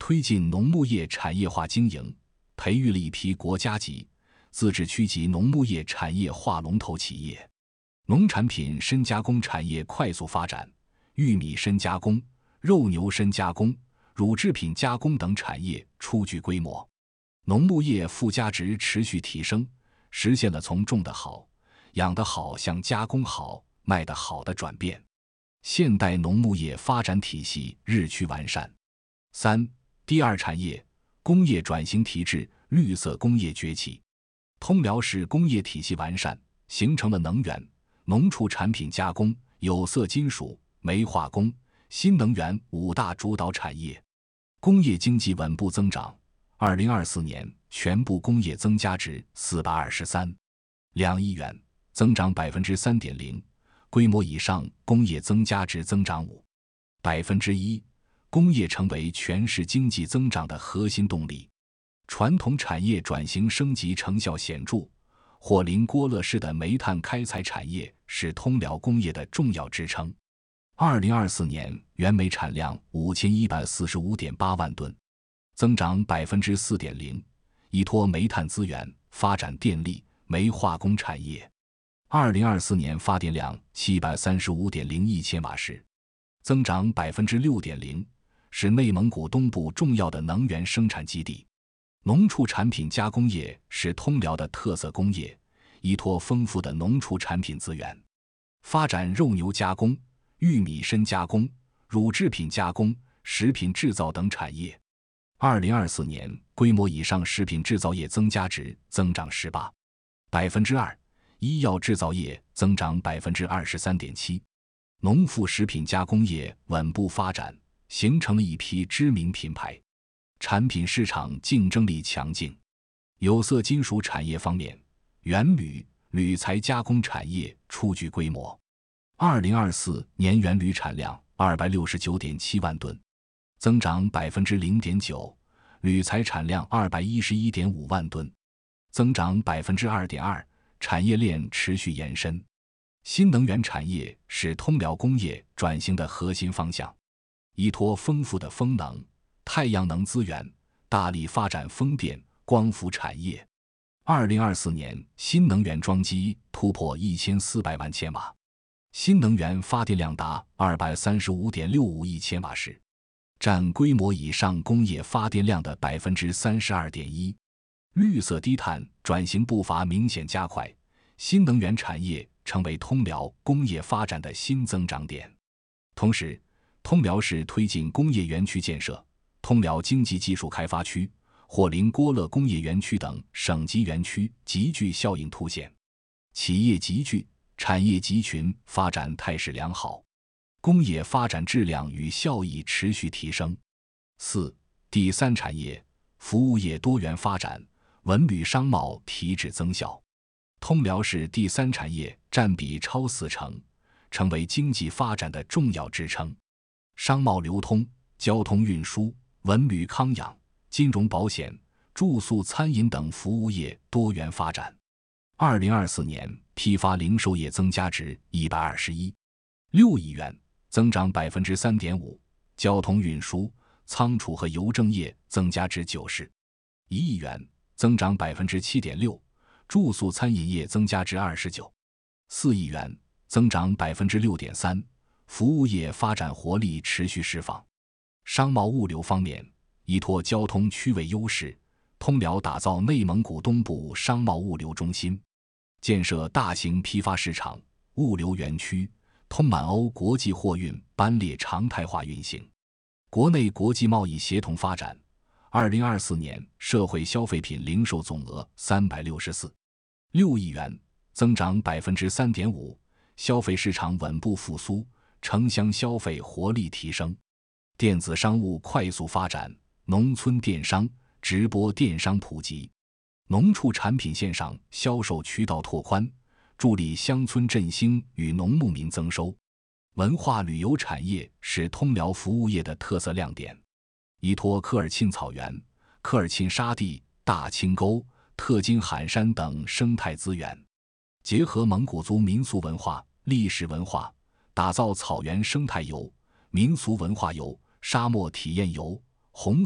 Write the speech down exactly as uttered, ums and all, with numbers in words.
推进农牧业产业化经营，培育了一批国家级、自治区级农牧业产业化龙头企业。农产品深加工产业快速发展，玉米深加工、肉牛深加工、乳制品加工等产业初具规模。农牧业附加值持续提升，实现了从种得好、养得好向加工好、卖得好的转变。现代农牧业发展体系日趋完善。三、第二产业，工业转型提质，绿色工业崛起。通辽市工业体系完善，形成了能源、农畜产品加工、有色金属、煤化工、新能源五大主导产业。工业经济稳步增长，二零二四年全部工业增加值四百二十三点二亿元，增长 百分之三点零， 规模以上工业增加值增长 百分之一， 工业成为全市经济增长的核心动力。传统产业转型升级成效显著，霍林郭勒市的煤炭开采产业是通辽工业的重要支撑。二零二四年原煤产量 五千一百四十五点八万吨，增长 百分之四点零， 依托煤炭资源发展电力、煤化工产业。二零二四年发电量 七百三十五点零亿千瓦时，增长 百分之六点零， 是内蒙古东部重要的能源生产基地。农畜产品加工业是通辽的特色工业，依托丰富的农畜产品资源，发展肉牛加工、玉米深加工、乳制品加工、食品制造等产业。二零二四年规模以上食品制造业增加值增长 百分之十八点二， 医药制造业增长 百分之二十三点七， 农副食品加工业稳步发展，形成了一批知名品牌，产品市场竞争力强劲。有色金属产业方面，原铝、铝材加工产业初具规模。二零二四年原铝产量 二百六十九点七万吨，增长 百分之零点九， 铝材产量 二百一十一点五万吨，增长 百分之二点二， 产业链持续延伸。新能源产业是通辽工业转型的核心方向，依托丰富的风能、太阳能资源，大力发展风电、光伏产业。二零二四年新能源装机突破一千四百万千瓦，新能源发电量达 二百三十五点六五亿千瓦时，占规模以上工业发电量的 百分之三十二点一。 绿色低碳转型步伐明显加快，新能源产业成为通辽工业发展的新增长点。同时，通辽市推进工业园区建设，通辽经济技术开发区、霍林郭勒工业园区等省级园区集聚效应凸显，企业集聚、产业集群发展态势良好，工业发展质量与效益持续提升。四、第三产业，服务业多元发展，文旅商贸提质增效。通辽市第三产业占比超四成，成为经济发展的重要支撑。商贸流通、交通运输、文旅康养、金融保险、住宿餐饮等服务业多元发展。二零二四年批发零售业增加值一百二十一点六亿元，增长 百分之三点五， 交通运输、仓储和邮政业增加值九十一亿元，增长 百分之七点六， 住宿餐饮业增加值二十九点四亿元，增长 百分之六点三， 服务业发展活力持续释放。商贸物流方面，依托交通区位优势，通辽打造内蒙古东部商贸物流中心，建设大型批发市场、物流园区，通满欧国际货运班列常态化运行，国内国际贸易协同发展。二零二四年社会消费品零售总额三百六十四点六亿元，增长 百分之三点五， 消费市场稳步复苏，城乡消费活力提升。电子商务快速发展，农村电商、直播电商普及，农畜产品线上销售渠道拓宽，助力乡村振兴与农牧民增收。文化旅游产业是通辽服务业的特色亮点，依托科尔沁草原、科尔沁沙地、大清沟、特金罕山等生态资源，结合蒙古族民俗文化、历史文化，打造草原生态游、民俗文化游、沙漠体验游、红